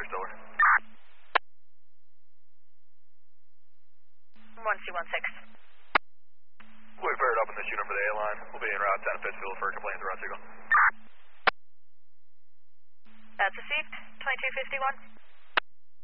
Stiller. 1C16. We paired up in this unit for the A-line. We'll be en route 10 Pittsfield for a complaint to Route Signal. That's received. 2251.